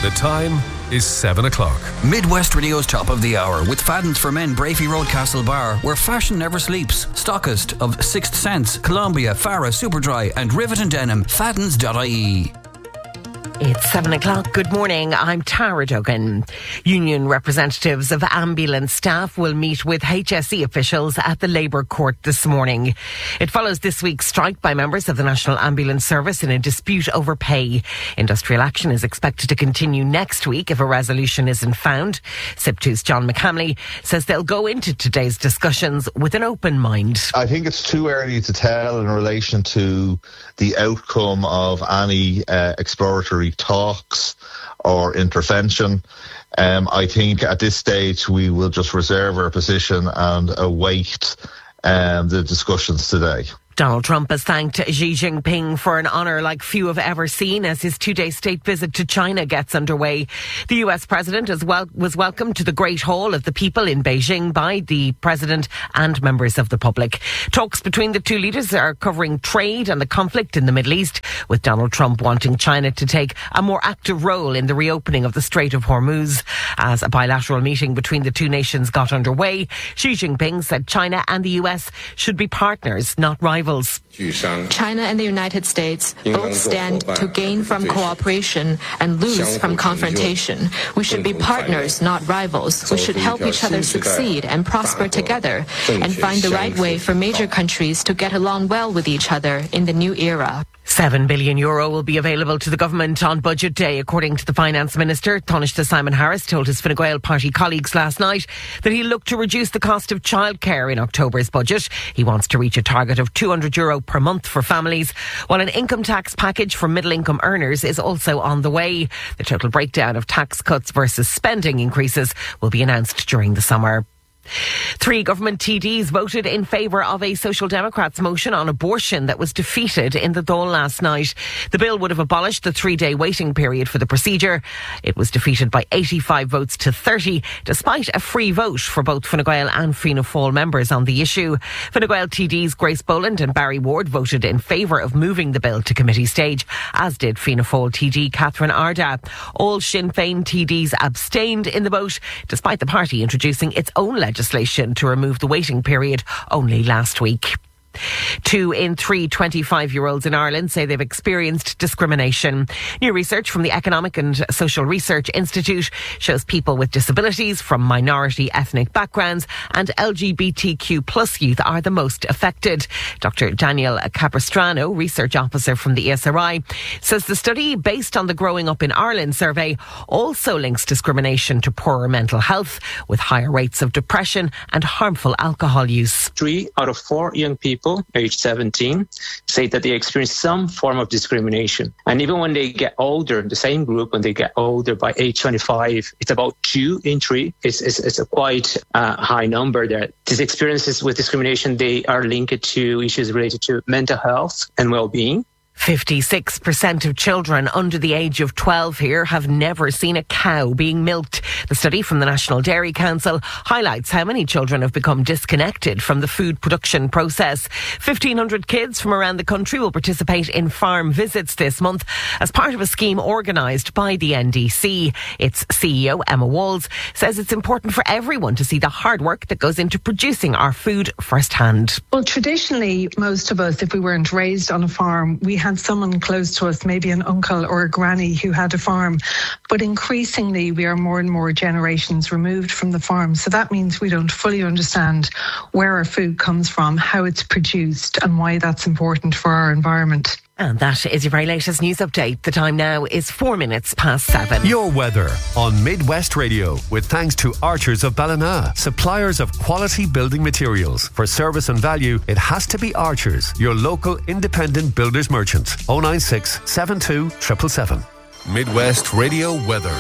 The time is 7 o'clock. Midwest Radio's Top of the Hour with Fadden's for Men, Brafey Road, Castlebar, where fashion never sleeps. Stockist of Sixth Sense, Columbia, Farah, Superdry and Rivet & Denim. Faddens.ie. It's 7 o'clock. Good morning. I'm Tara Duggan. Union representatives of ambulance staff will meet with HSE officials at the Labour Court this morning. It follows this week's strike by members of the National Ambulance Service in a dispute over pay. Industrial action is expected to continue next week if a resolution isn't found. SIP2's John McCamley says they'll go into today's discussions with an open mind. I think it's too early to tell in relation to the outcome of any exploratory talks or intervention. I think at this stage we will just reserve our position and await the discussions today. Donald Trump has thanked Xi Jinping for an honour like few have ever seen as his two-day state visit to China gets underway. The US president was welcomed to the Great Hall of the People in Beijing by the president and members of the public. Talks between the two leaders are covering trade and the conflict in the Middle East, with Donald Trump wanting China to take a more active role in the reopening of the Strait of Hormuz. As a bilateral meeting between the two nations got underway, Xi Jinping said China and the US should be partners, not rivals. China and the United States both stand to gain from cooperation and lose from confrontation. We should be partners, not rivals. We should help each other succeed and prosper together and find the right way for major countries to get along well with each other in the new era. €7 billion will be available to the government on Budget Day, according to the Finance Minister. Taoiseach Simon Harris told his Fine Gael party colleagues last night that he'll look to reduce the cost of childcare in October's budget. He wants to reach a target of €200 per month for families, while an income tax package for middle-income earners is also on the way. The total breakdown of tax cuts versus spending increases will be announced during the summer. 3 government TDs voted in favour of a Social Democrats motion on abortion that was defeated in the Dáil last night. The bill would have abolished the 3-day waiting period for the procedure. It was defeated by 85 votes to 30, despite a free vote for both Fine Gael and Fianna Fáil members on the issue. Fine Gael TDs Grace Boland and Barry Ward voted in favour of moving the bill to committee stage, as did Fianna Fáil TD Catherine Arda. All Sinn Féin TDs abstained in the vote, despite the party introducing its own legislation to remove the waiting period only last week. 2 in 3 25-year-olds in Ireland say they've experienced discrimination. New research from the Economic and Social Research Institute shows people with disabilities from minority ethnic backgrounds and LGBTQ plus youth are the most affected. Dr. Daniel Capistrano, research officer from the ESRI, says the study, based on the Growing Up in Ireland survey, also links discrimination to poorer mental health, with higher rates of depression and harmful alcohol use. 3 out of 4 young people aged 17 say that they experience some form of discrimination. And even when they get older, the same group, when they get older by age 25, it's about 2 in 3. It's a quite high number there. These experiences with discrimination, they are linked to issues related to mental health and well-being. 56% of children under the age of 12 here have never seen a cow being milked. The study from the National Dairy Council highlights how many children have become disconnected from the food production process. 1,500 kids from around the country will participate in farm visits this month as part of a scheme organised by the NDC. Its CEO, Emma Walls, says it's important for everyone to see the hard work that goes into producing our food firsthand. Well, traditionally, most of us, if we weren't raised on a farm, we had someone close to us, maybe an uncle or a granny who had a farm. But increasingly, we are more and more generations removed from the farm. So that means we don't fully understand where our food comes from, how it's produced, and why that's important for our environment. And that is your very latest news update. The time now is 4 minutes past 7. Your weather on Midwest Radio, with thanks to Archers of Ballina, suppliers of quality building materials. For service and value, it has to be Archers, your local independent builders merchant. 096 72 777. Midwest Radio weather. Morning.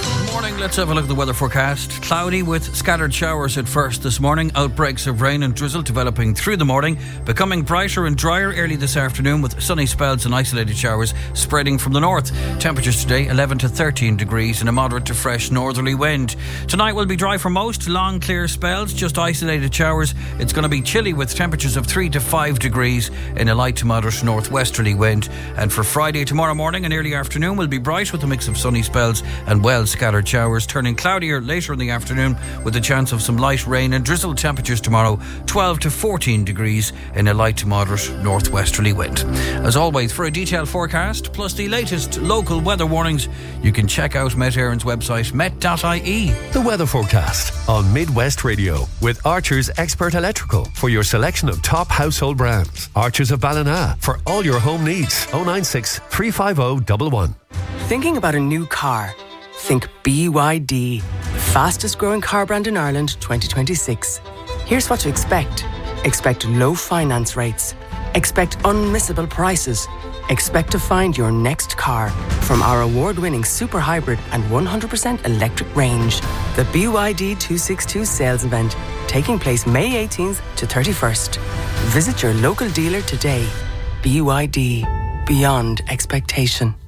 morning. Let's have a look at the weather forecast. Cloudy with scattered showers at first this morning. Outbreaks of rain and drizzle developing through the morning, becoming brighter and drier early this afternoon with sunny spells and isolated showers spreading from the north. Temperatures today 11 to 13 degrees and a moderate to fresh northerly wind. Tonight will be dry for most, long clear spells, just isolated showers. It's going to be chilly with temperatures of 3 to 5 degrees in a light to moderate northwesterly wind. And for Friday tomorrow morning and early afternoon will be bright with a mix of sunny spells and well scattered showers, turning cloudier later in the afternoon with a chance of some light rain and drizzle. Temperatures tomorrow 12 to 14 degrees in a light to moderate northwesterly wind. As always, for a detailed forecast plus the latest local weather warnings, you can check out Met Éireann's website met.ie. The weather forecast on Midwest Radio with Archer's Expert Electrical for your selection of top household brands. Archers of Ballina for all your home needs. 096 350 111. Thinking about a new car? Think BYD, the fastest growing car brand in Ireland 2026. Here's what to expect. Expect low finance rates. Expect unmissable prices. Expect to find your next car from our award-winning super hybrid and 100% electric range. The BYD 262 sales event taking place May 18th to 31st. Visit your local dealer today. BYD, beyond expectation.